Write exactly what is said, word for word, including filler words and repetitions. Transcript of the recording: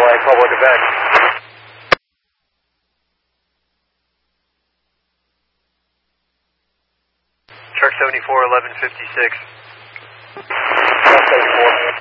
Hawaii, Pueblo, Quebec. Truck seventy-four, eleven fifty-six. Truck seventy-four.